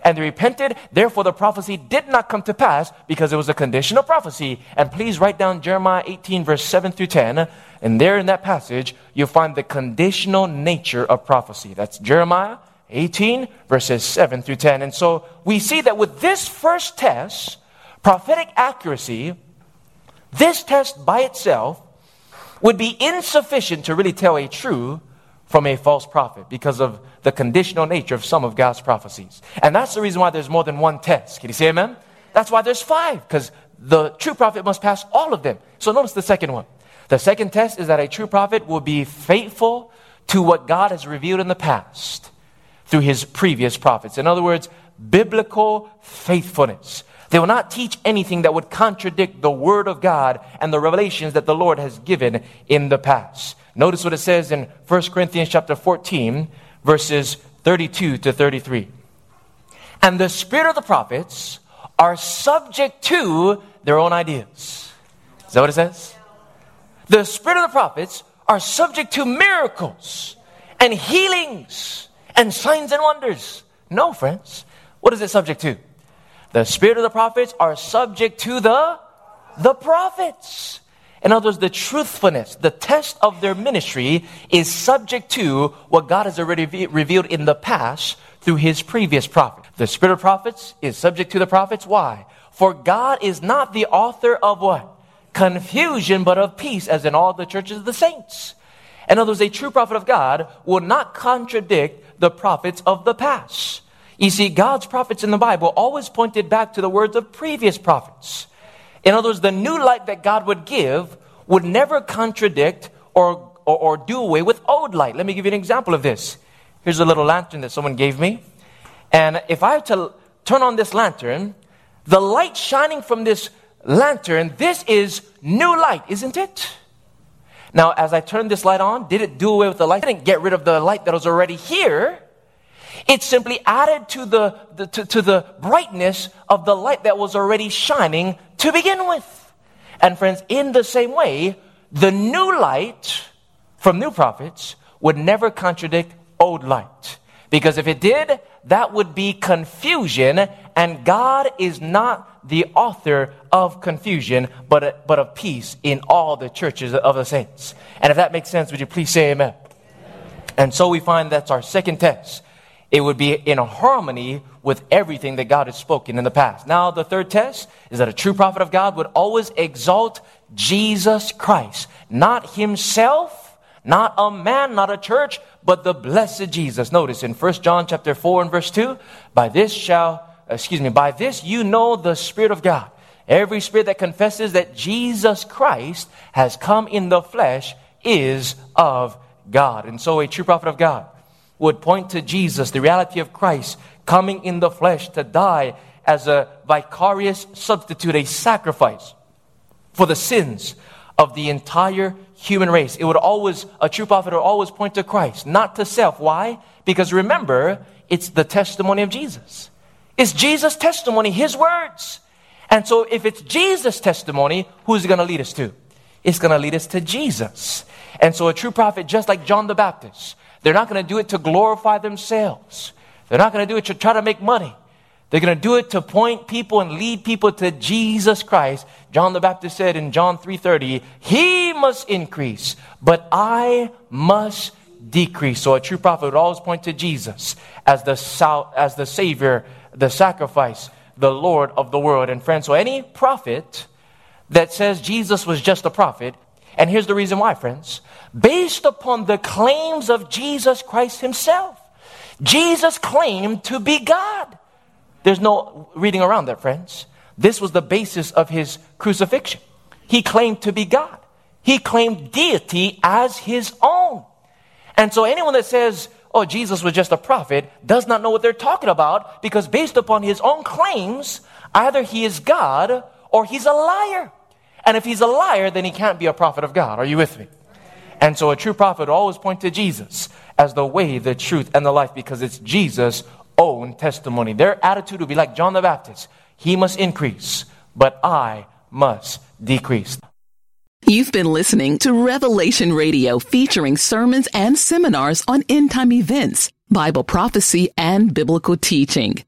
and they repented. Therefore, the prophecy did not come to pass because it was a conditional prophecy. And please write down Jeremiah 18, verse 7 through 10. And there in that passage, you'll find the conditional nature of prophecy. That's Jeremiah 18, verses 7 through 10. And so we see that with this first test, prophetic accuracy, this test by itself would be insufficient to really tell a true from a false prophet because of the conditional nature of some of God's prophecies. And that's the reason why there's more than one test. Can you say amen? That's why there's 5, because the true prophet must pass all of them. So notice the second one. The second test is that a true prophet will be faithful to what God has revealed in the past through his previous prophets. In other words, biblical faithfulness. They will not teach anything that would contradict the word of God and the revelations that the Lord has given in the past. Notice what it says in 1 Corinthians chapter 14, verses 32 to 33. And the spirit of the prophets are subject to their own ideas. Is that what it says? The spirit of the prophets are subject to miracles and healings and signs and wonders. No, friends. What is it subject to? The spirit of the prophets are subject to the prophets. In other words, the truthfulness, the test of their ministry is subject to what God has already revealed in the past through his previous prophet. The spirit of prophets is subject to the prophets. Why? For God is not the author of what? Confusion, but of peace, as in all the churches of the saints. In other words, a true prophet of God will not contradict the prophets of the past. You see, God's prophets in the Bible always pointed back to the words of previous prophets. In other words, the new light that God would give would never contradict or do away with old light. Let me give you an example of this. Here's a little lantern that someone gave me. And if I have to turn on this lantern, the light shining from this lantern, this is new light, isn't it? Now, as I turned this light on, did it do away with the light? It didn't get rid of the light that was already here. It simply added to the brightness of the light that was already shining to begin with. And friends, in the same way, the new light from new prophets would never contradict old light. Because if it did, that would be confusion, and God is not the author of confusion, but of peace in all the churches of the saints. And if that makes sense, would you please say amen? And so we find that's our second test. It would be in harmony with everything that God has spoken in the past. Now, the third test is that a true prophet of God would always exalt Jesus Christ. Not himself, not a man, not a church, but the blessed Jesus. Notice in 1 John chapter 4 and verse 2, by this you know the Spirit of God. Every spirit that confesses that Jesus Christ has come in the flesh is of God. And so a true prophet of God would point to Jesus, the reality of Christ coming in the flesh to die as a vicarious substitute, a sacrifice for the sins of the entire human race. A true prophet would always point to Christ, not to self. Why? Because remember, it's the testimony of Jesus. It's Jesus' testimony, his words. And so if it's Jesus' testimony, who's it going to lead us to? It's going to lead us to Jesus. And so a true prophet, just like John the Baptist, they're not going to do it to glorify themselves. They're not going to do it to try to make money. They're going to do it to point people and lead people to Jesus Christ. John the Baptist said in John 3:30, he must increase, but I must decrease. So a true prophet would always point to Jesus as the Savior, the sacrifice, the Lord of the world. And friends, so any prophet that says Jesus was just a prophet, and here's the reason why, friends. Based upon the claims of Jesus Christ himself. Jesus claimed to be God. There's no reading around that, friends. This was the basis of his crucifixion. He claimed to be God. He claimed deity as his own. And so anyone that says, oh, Jesus was just a prophet, does not know what they're talking about, because based upon his own claims, either he is God or he's a liar. And if he's a liar, then he can't be a prophet of God. Are you with me? And so a true prophet would always point to Jesus as the way, the truth, and the life, because it's Jesus' own testimony. Their attitude would be like John the Baptist. He must increase, but I must decrease. You've been listening to Revelation Radio, featuring sermons and seminars on end-time events, Bible prophecy, and biblical teaching.